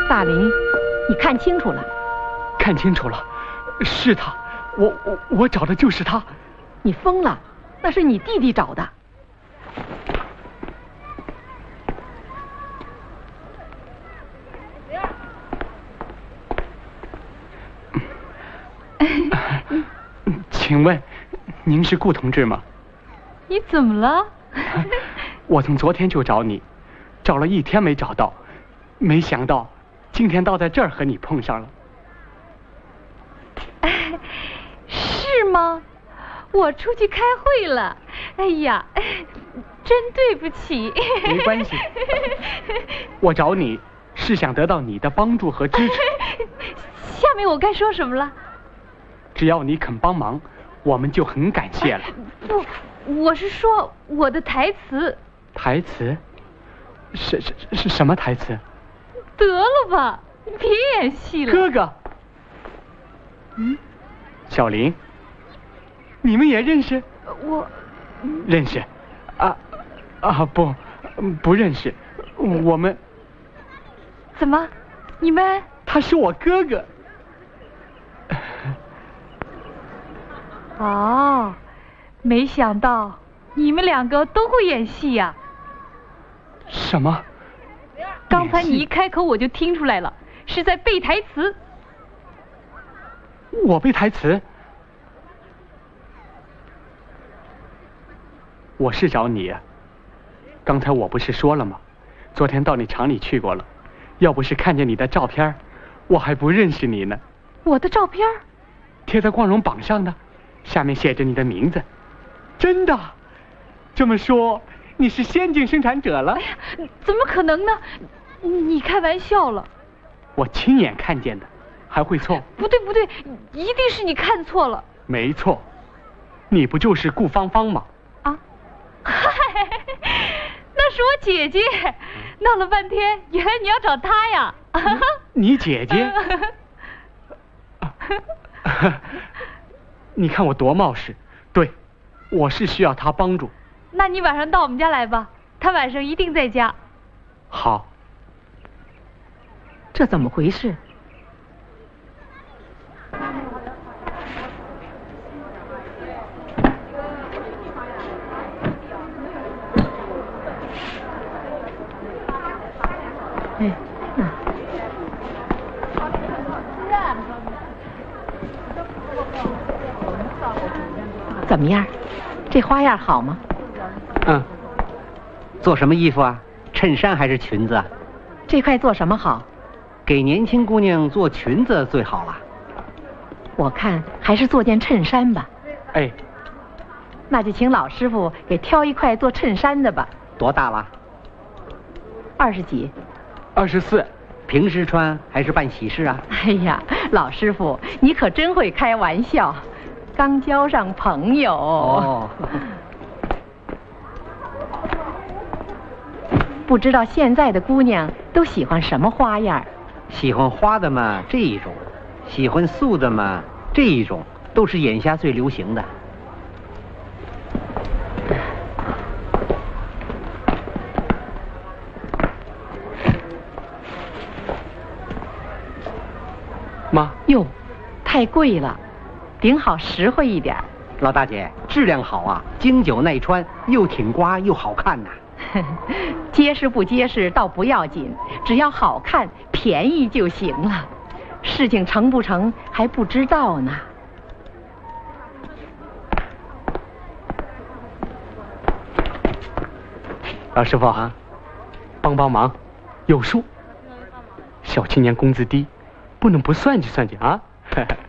大林，你看清楚了？ 看清楚了，是他，我找的就是他。 你疯了？那是你弟弟找的。 请问，您是顾同志吗？ 你怎么了？ 我从昨天就找你，找了一天没找到，没想到今天倒在这儿和你碰上了。 是吗？我出去开会了。哎呀，真对不起。 没关系，我找你是想得到你的帮助和支持。 下面我该说什么了？ 只要你肯帮忙，我们就很感谢了。 不，我是说我的台词。 台词？是什么台词？ 得了吧，别演戏了。 哥哥。小林，你们也认识？ 我认识。不认识。我们怎么？你们？ 他是我哥哥。 哦，没想到你们两个都会演戏呀。 什么？ 刚才你一开口我就听出来了，是在背台词。 我背台词？我是找你啊。刚才我不是说了吗？昨天到你厂里去过了，要不是看见你的照片，我还不认识你呢。 我的照片？ 贴在光荣榜上的，下面写着你的名字。真的？这么说你是先进生产者了？ 哎呀，怎么可能呢？你开玩笑了。 我亲眼看见的，还会错？ 不对，一定是你看错了。 没错，你不就是顾芳芳吗？ 啊？嗨，那是我姐姐。闹了半天，原来你要找她呀？ 你姐姐？你看我多冒失。对，我是需要她帮助。 那你晚上到我们家来吧，她晚上一定在家。 好。 这怎么回事？哎，怎么样？这花样好吗？ 做什么衣服啊？衬衫还是裙子啊？ 这块做什么好？ 给年轻姑娘做裙子最好了。 我看还是做件衬衫吧。 哎， 那就请老师傅给挑一块做衬衫的吧。 多大了 ？20几。 24。 平时穿还是办喜事啊？ 哎呀，老师傅，你可真会开玩笑，刚交上朋友。 哦。 不知道现在的姑娘都喜欢什么花样？ 喜欢花的嘛这一种，喜欢素的嘛这一种，都是眼下最流行的。 妈。 哟，太贵了，顶好实惠一点。 老大姐，质量好啊，经久耐穿，又挺刮又好看呐。 结实不结实倒不要紧，只要好看便宜就行了。事情成不成还不知道呢。 老师傅啊，帮忙，有数。小青年工资低，不能不算计算计啊。